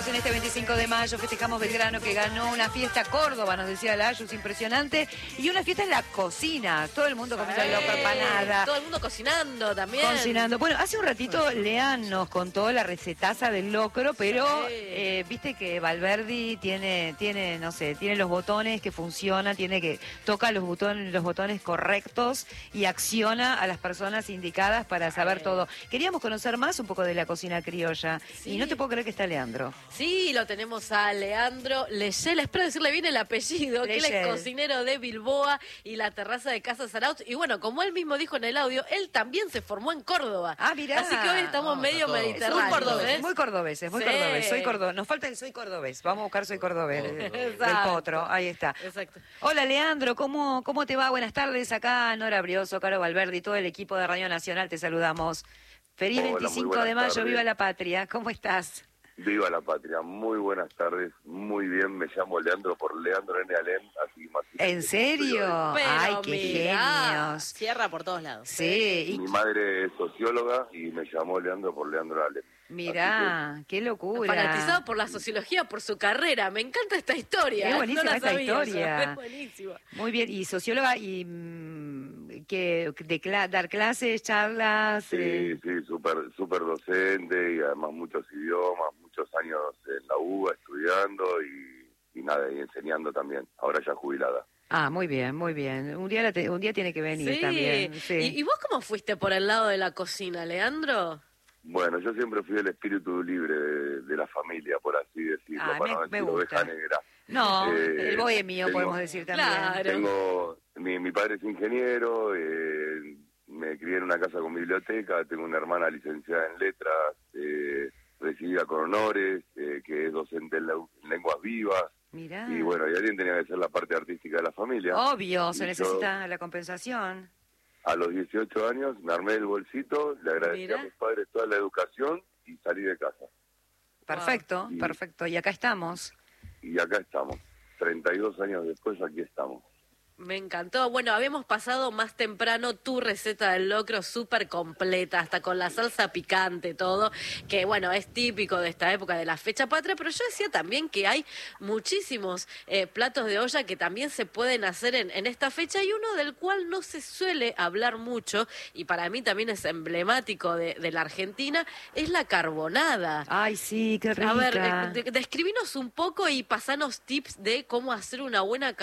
festejamos en este 25 de mayo, festejamos Belgrano que ganó una fiesta Córdoba, nos decía la Ayus, impresionante, y una fiesta en la cocina, todo el mundo comiendo loco, empanada. Todo el mundo cocinando también. Cocinando. Bueno, hace un ratito Lean nos contó la recetaza del locro, pero viste que Valverdi tiene, no sé, tiene los botones que funcionan, toca los botones correctos y acciona a las personas indicadas para saber todo. Queríamos conocer más un poco de la cocina criolla, y no te puedo creer que está Leandro. Sí, lo tenemos a Leandro Leyel, espero decirle bien el apellido, que él es cocinero de Bilboa y la terraza de Casa Zarautz. Y bueno, como él mismo dijo en el audio, él también se formó en Córdoba. Ah, mirá. Así que hoy estamos medio mediterráneos. Muy cordobeses, muy cordobeses. Soy cordobés. Nos falta el soy cordobés. Vamos a buscar soy cordobés del potro. Ahí está. Exacto. Hola, Leandro, ¿cómo te va? Buenas tardes. Acá Nora Brioso, Caro Valverdi, todo el equipo de Radio Nacional, te saludamos. Feliz 25 de mayo, viva la patria. ¿Cómo estás? Viva la patria, muy buenas tardes, muy bien, me llamo Leandro por Leandro N. Alem, así que ¿En serio? Pero ¡ay, qué genios! Cierra por todos lados. Sí. Mi madre es socióloga y me llamó Leandro por Leandro Alem. Mirá, qué locura. Fanatizado por la sociología, por su carrera. Me encanta esta historia. Es buenísima no esta historia. Es buenísima. Muy bien, y socióloga y dar clases, charlas. Sí, súper docente y además muchos idiomas, muchos años en la UBA estudiando y nada, y enseñando también, ahora ya jubilada. Ah, muy bien, muy bien. Un día tiene que venir también. Sí. ¿Y vos cómo fuiste por el lado de la cocina, Leandro? Bueno, yo siempre fui el espíritu libre de la familia, por así decirlo, para no decir oveja negra. No, el bohemio podemos decir también. Claro. Mi padre es ingeniero, me crié en una casa con biblioteca, tengo una hermana licenciada en letras, recibida con honores, que es docente en lenguas vivas. Mirá. Y bueno, y alguien tenía que ser la parte artística de la familia. Obvio, se necesita la compensación. A los 18 años me armé el bolsito, le agradecí a mis padres toda la educación y salí de casa. Perfecto, perfecto. Y acá estamos. Y acá estamos. 32 años después, aquí estamos. Me encantó. Bueno, habíamos pasado más temprano tu receta del locro súper completa, hasta con la salsa picante, todo, que bueno, es típico de esta época de la fecha patria, pero yo decía también que hay muchísimos platos de olla que también se pueden hacer en esta fecha, y uno del cual no se suele hablar mucho, y para mí también es emblemático de la Argentina, es la carbonada. Ay, sí, qué rica. A ver, describinos un poco y pasanos tips de cómo hacer una buena carbonada